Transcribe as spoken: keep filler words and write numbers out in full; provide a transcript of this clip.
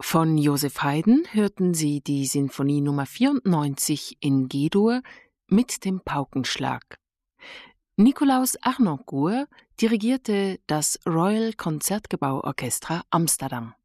Von Joseph Haydn hörten Sie die Sinfonie Nummer vierundneunzig in G-Dur mit dem Paukenschlag. Nicolaus Harnoncourt dirigierte das Royal Concertgebouw Orchestra Amsterdam.